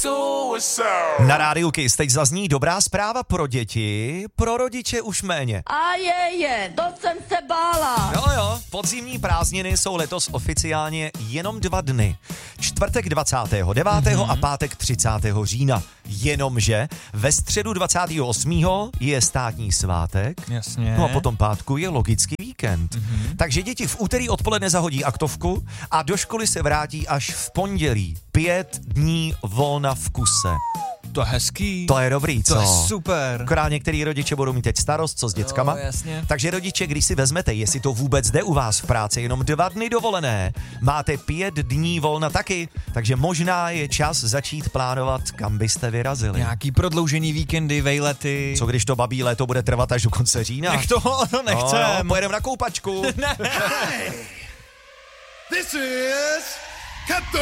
Na rádiu Kiss teď zazní dobrá zpráva pro děti, pro rodiče už méně. A to jsem se bála. Jo, podzimní prázdniny jsou letos oficiálně jenom 2 dny. Čtvrtek 29. a pátek 30. října. Jenomže ve středu 28. je státní svátek. Jasně. No a potom pátku je logický víkend. Takže děti v úterý odpoledne zahodí aktovku a do školy se vrátí až v pondělí. 5 dní volna v kuse. To je hezký. To je dobrý, co? To je super. Akorát některý rodiče budou mít teď starost, co s dětskama. Jo, jasně. Takže rodiče, když si vezmete, jestli to vůbec jde u vás v práci, jenom 2 dny dovolené, máte 5 dní volna taky, takže možná je čas začít plánovat, kam byste vyrazili. Nějaký prodloužený víkendy, vejlety. Co když to babí léto bude trvat až do konce října? Nech to nechcem. No, pojedeme na koupačku. Ne. This is Captain